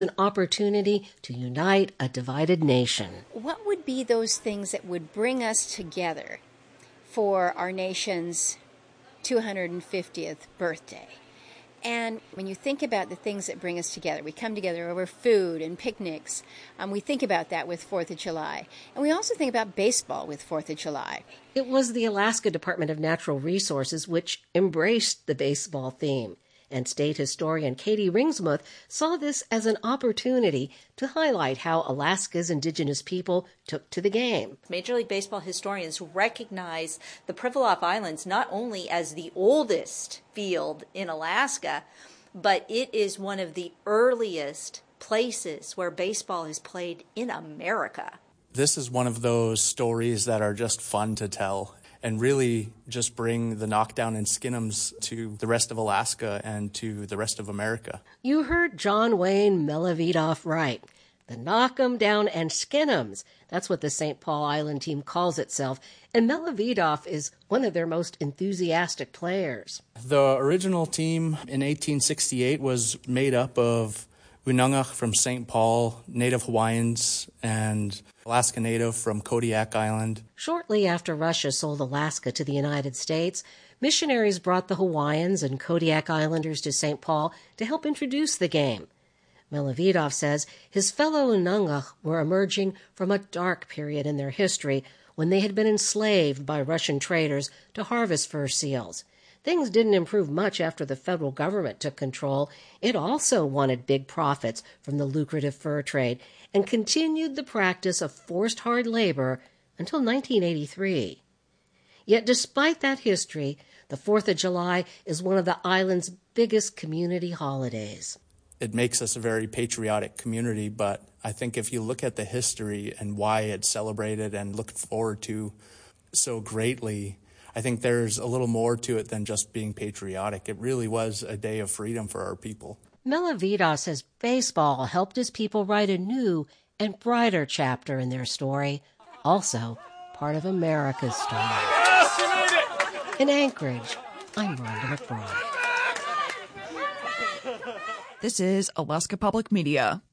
An opportunity to unite a divided nation. What would be those things that would bring us together for our nation's 250th birthday? And when you think about the things that bring us together, we come together over food and picnics. We think about that with 4th of July. And we also think about baseball with 4th of July. It was the Alaska Department of Natural Resources which embraced the baseball theme. And state historian Katie Ringsmuth saw this as an opportunity to highlight how Alaska's indigenous people took to the game. Major League Baseball historians recognize the Pribilof Islands not only as the oldest field in Alaska, but it is one of the earliest places where baseball is played in America. This is one of those stories that are just fun to tell and really just bring the knockdown and skin'ems to the rest of Alaska and to the rest of America. You heard John Wayne Melavidoff right. The knock-'em down and skin'ems. That's what the St. Paul Island team calls itself. And Melavidoff is one of their most enthusiastic players. The original team in 1868 was made up of Unangach from St. Paul, Native Hawaiians, and Alaska Native from Kodiak Island. Shortly after Russia sold Alaska to the United States, missionaries brought the Hawaiians and Kodiak Islanders to St. Paul to help introduce the game. Melavidoff says his fellow Unangach were emerging from a dark period in their history when they had been enslaved by Russian traders to harvest fur seals. Things didn't improve much after the federal government took control. It also wanted big profits from the lucrative fur trade and continued the practice of forced hard labor until 1983. Yet despite that history, the 4th of July is one of the island's biggest community holidays. It makes us a very patriotic community, but I think if you look at the history and why it's celebrated and looked forward to so greatly, I think there's a little more to it than just being patriotic. It really was a day of freedom for our people. Melavidoff says baseball helped his people write a new and brighter chapter in their story, also part of America's story. In Anchorage, I'm Rhonda McBride. This is Alaska Public Media.